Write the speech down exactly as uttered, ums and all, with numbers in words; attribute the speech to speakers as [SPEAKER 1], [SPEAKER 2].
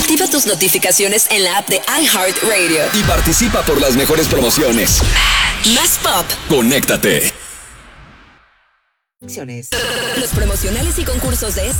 [SPEAKER 1] Activa tus notificaciones en la app de iHeartRadio.
[SPEAKER 2] Y participa por las mejores promociones.
[SPEAKER 1] Más pop.
[SPEAKER 2] Conéctate.
[SPEAKER 1] Los promocionales y concursos de este